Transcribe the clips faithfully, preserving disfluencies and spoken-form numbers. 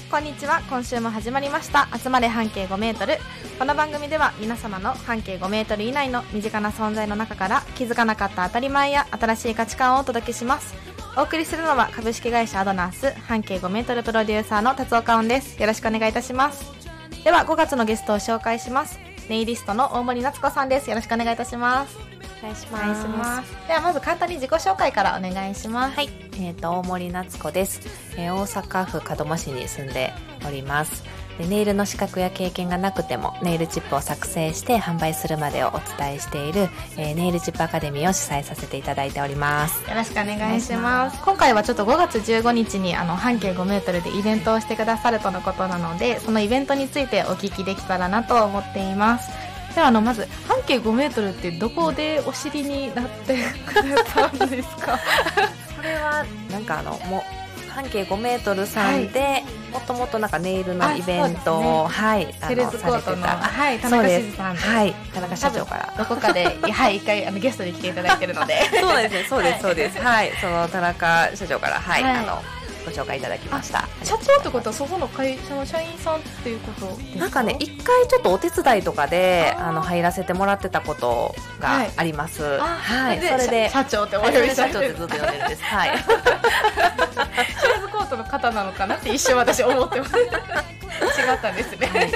こんにちは。今週も始まりました集まれ半径ごメートル。この番組では皆様の半径ごメートル以内の身近な存在の中から気づかなかった当たり前や新しい価値観をお届けします。お送りするのは株式会社アドナース半径ごメートルプロデューサーの達岡音です。よろしくお願いいたします。ではごがつのゲストを紹介します。ネイリストの大森夏子さんです。よろしくお願いいたします。 お願いしお願いしまますす。ではまず簡単に自己紹介からお願いします。 はい、えーと大森夏子です、えー、大阪府門真市に住んでおります。でネイルの資格や経験がなくてもネイルチップを作成して販売するまでをお伝えしている、えー、ネイルチップアカデミーを主催させていただいております。 よろしくお願いします。今回はちょっとごがつじゅうごにちにあの半径ごメートルでイベントをしてくださるとのことなので、そのイベントについてお聞きできたらなと思っています。ではあのまず半径ごメートルってどこでお知りになってくれたんですか？ それはなんかあのもう半径ごメートルさんで、もともとなんかネイルのイベントを、はい、 セレズコートの、はい、田そう中です静さんです。 はい、田中社長からどこかではい一回あのゲストに来ていただいているのでそうですね、そうですそうですはいその田中社長からはい、 はいあのご紹介いただきました。 社長ってことはそこの会社の社員さんっていうことですか？ なんかね、一回ちょっとお手伝いとかであの入らせてもらってたことがあります。はい、はい、それで社長ってお呼はいびされてる社長ってずっと呼んでるんです。はい。 シューズコートの方なのかなって一瞬私思ってます違ったんですね、はい、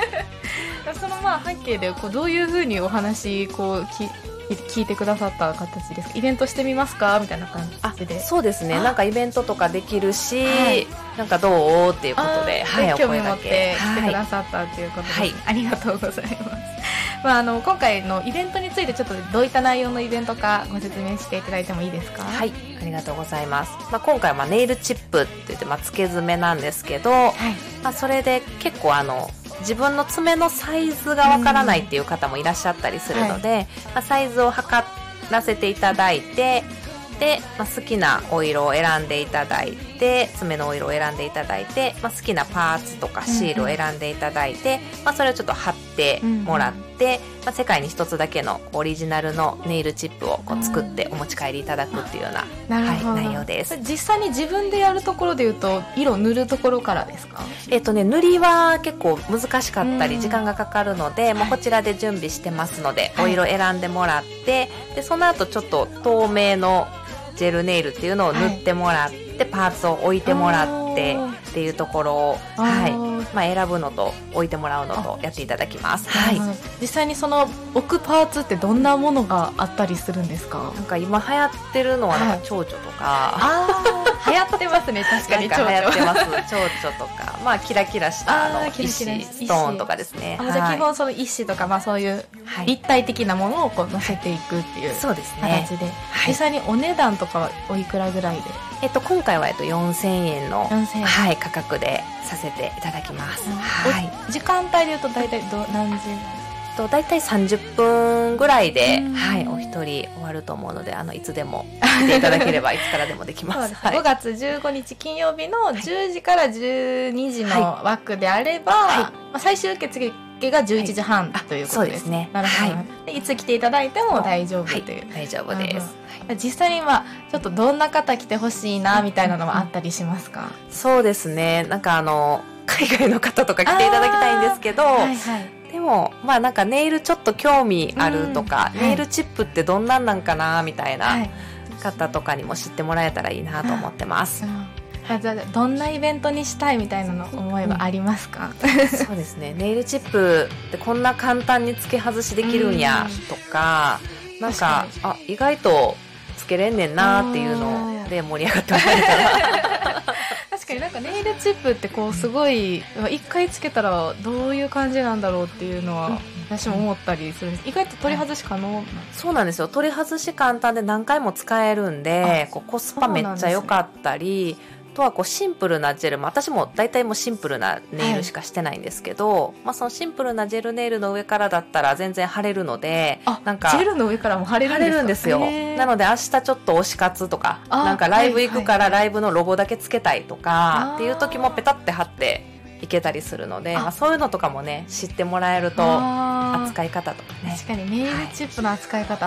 そのまあ背景でこうどういうふうにお話こうき聞いてくださった形ですか？イベントしてみますかみたいな感じで。 そうですね、なんかイベントとかできるし、はい、なんかどうっていうことで、はい、 興味持って来てくださったっていうことです、ね、はい、ありがとうございますまあ、あの今回のイベントについてちょっとどういった内容のイベントかご説明していただいてもいいですか？ はい、ありがとうございます。まあ、今回はネイルチップって言って、まあ、付け爪なんですけど、はい、まあ、それで結構あの自分の爪のサイズがわからないっていう方もいらっしゃったりするので、はい、まあ、サイズを測らせていただいて、で、まあ、好きなお色を選んでいただいて、爪のお色を選んでいただいて、まあ、好きなパーツとかシールを選んでいただいて、うんうん、まあ、それをちょっと貼ってもらって、うんうん、まあ、世界に一つだけのオリジナルのネイルチップをこう作ってお持ち帰りいただくっていうような、はい、内容です。 実際に自分でやるところでいうと色塗るところからですか？ えっとね、塗りは結構難しかったり時間がかかるので、もうこちらで準備してますので、はい、お色選んでもらって、でその後ちょっと透明のジェルネイルっていうのを塗ってもらって、はい、パーツを置いてもらってっていうところを、はい、まあ、選ぶのと置いてもらうのとやっていただきます。はい、 実際にその置くパーツってどんなものがあったりするんですか？ なんか今流行ってるのはなんか蝶々とか、 はい、あ流行ってますね。確かになんか流行ってます蝶々とか、まあ、キラキラしたあの石ストーンとかですね。 あ、じゃあ基本その石とか、まあ、そういう立体的なものをこう乗せていくっていう形で、 そうですね、 はい、実際にお値段とかはおいくらぐらいで？ えっと、今回はえっとよんせんえんの、はい、価格でさせていただきます。はい、 時間帯でいうと大体ど何時？ と大体さんじゅっぷんぐらいで、はい、お一人終わると思うので、あのいつでも来ていただければいつからでもできます。 はい、ごがつじゅうごにち金曜日のじゅうじからじゅうにじの枠であれば、はい、まあ、最終受付がじゅういちじはん、はい、ということです。そうですね。なるほど、はい、でいつ来ていただいても大丈夫という、はい、 大丈夫です。 実際に今ちょっとどんな方来てほしいなみたいなのはあったりしますか？ そうですね、なんかあの海外の方とか来ていただきたいんですけど、はいはい、でもまあなんかネイルちょっと興味あるとか、うん、ネイルチップってどんなんなんかなみたいな方とかにも知ってもらえたらいいなと思ってます。 あ、じゃあどんなイベントにしたいみたいなの思いはありますか？ うん、そうですね、ネイルチップってこんな簡単に付け外しできるんやとか、うん、なんかあ意外とつけれんねんなっていうので盛り上がってもらえたら確かになんかネイルチップってこうすごい一回つけたらどういう感じなんだろうっていうのは私も思ったりするんです。意外と取り外し可能なんですか？ そうなんですよ、取り外し簡単で何回も使えるんで、こうコスパめっちゃ良かったり、あとはこうシンプルなジェルも、私も大体もうシンプルなネイルしかしてないんですけど、はい、まあ、そのシンプルなジェルネイルの上からだったら全然貼れるので、 なんかジェルの上からも貼れるんですか？ 貼れるんですよ。なので明日ちょっと推し活とか、なんかライブ行くからライブのロゴだけつけたいとかっていう時もペタって貼っていけたりするので、まあ、そういうのとかもね知ってもらえると、扱い方とかね、 確かにネイルチップの扱い方、